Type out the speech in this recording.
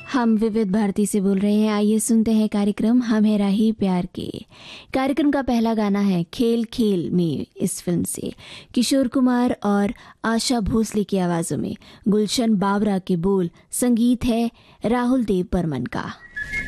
हम विविध भारती से बोल रहे हैं। आइए सुनते हैं कार्यक्रम हम है राही प्यार के। कार्यक्रम का पहला गाना है खेल खेल में इस फिल्म से किशोर कुमार और आशा भोसले की आवाजों में गुलशन बावरा के बोल, संगीत है राहुल देव बर्मन का।